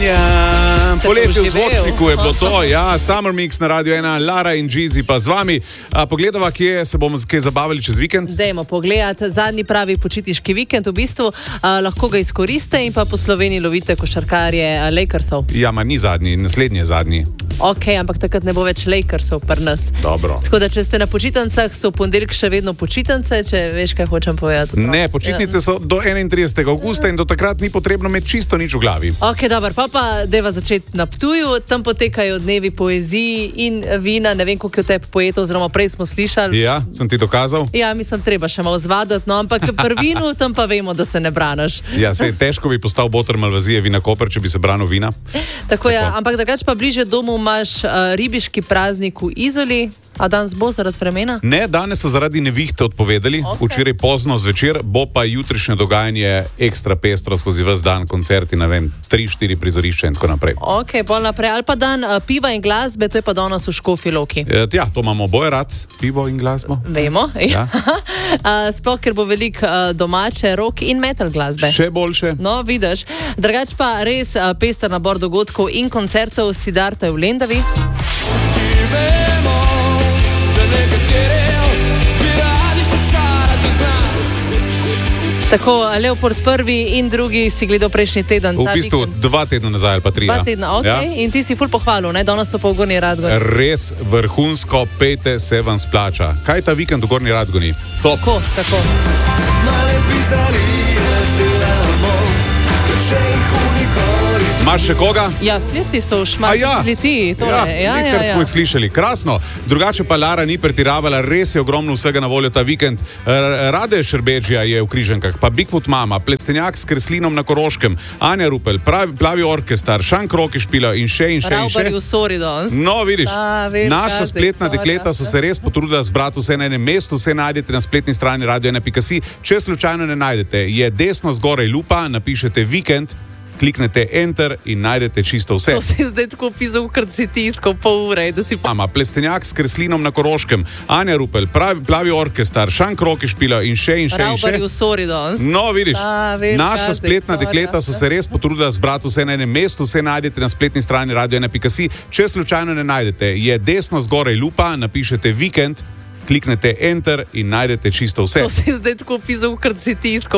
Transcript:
Poletje v zvočniku je bilo to, ja, Summer Mix na Radio 1, Lara in Jeezy pa z vami. Pogledava, kje se bomo kaj zabavili čez vikend? Dajmo pogledati, zadnji pravi počitniški vikend v bistvu, lahko ga izkoriste in pa po Sloveniji lovite košarkarje Lakersov. Ja, ma ni zadnji, naslednji je zadnji. Ok, ampak takrat ne bo več Lakersov pri nas. Dobro. Tako da, če ste na počitnicah, so v ponedeljek še vedno počitnice, če veš, kaj hočem povedati. Ne, počitnice so do 31. avgusta in do takrat ni potrebno imeti čisto nič v glavi. Ok, dobro, pa deva začeti na Ptuju, tam potekajo dnevi poeziji in vina, ne vem, koliko je v tebi poetov, oziroma prej smo slišali. Ja, sem ti dokazal? Ja, mislim, treba še malo zvadati, no, ampak pri vinu tam pa vemo, da se ne braniš. Ja, se težko bi postal boter Malvazije Vina Koper, če bi se branil vina. Tako je, ampak drugače pa bliže domu imaš ribiški praznik v Izoli, a danes bo zaradi vremena? Ne, danes so zaradi nevihte odpovedali, včeraj pozno zvečer, bo pa jutrišnje dogajanje ekstra pestro skozi ves dan, koncerti, ne vem, 3-4 prizorišča in tako naprej. Ok, pol naprej, ali pa dan piva in glasbe, to je pa danes v Škofji Loki. Ja, to imamo oboje rad, pivo in glasbo. Vemo, ja. Sploh, ker bo veliko domače rock in metal glasbe. Še boljše. No, vidiš. Drugač pa res pester nabor dogodkov in koncertov Siddharta v Lendavi. Tako, Leopold prvi in drugi si gledal prejšnji teden. V bistvu 2 tedna nazaj ali pa 3. 2 tedna, ok. Ja? In ti si ful pohvalil, ne? Danes so pa v Gornji Radgoni. Res vrhunsko, pejte, se vam splača. Kaj je ta vikend v Gornji Radgoni? Top. Tako. Imaš še koga? Ja, flirti so šmarili ti. Ker smo jih slišali. Krasno. Drugače pa Lara ni pretiravala, res je ogromno vsega na voljo ta vikend. Rade Šerbeđija je v Križankah, pa Bigfoot Mama, Plestenjak s Kreslinom na Koroškem, Anja Rupel, Plavi orkestar, Šank Roki špila in še. Ravbari v Sori danes. No, vidiš, naša spletna dekleta so se res potrudila zbrati vse na enem mestu, vse najdete na spletni strani radio1.si. Če slučajno ne najdete, je desno zgoraj lupa, napišete vikend, kliknete enter in najdete čisto vse. To si zdaj tako pisal, ker si tiskal pol ure, da si Mama, Plestenjak s Kreslinom na Koroškem, Anja Rupel, Plavi orkestar, Šank Roki špila in še. Ravbari v Sori danes. No, vidiš, naša spletna dekleta so se res potrudila zbrati vse na enem mestu, vse najdete na spletni strani radio1.si. Če slučajno ne najdete, je desno zgoraj lupa, napišete vikend, kliknete enter in najdete čisto vse. To si zdaj tako pisal, ker si tiskal